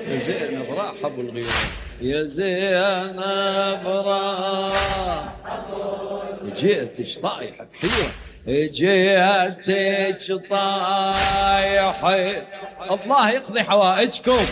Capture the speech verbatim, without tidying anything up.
يا زينب راح ابو الغيوم، يا زينب راح جيتش طايح بحيرة، جيتش طايح. الله يقضي حوائجكم.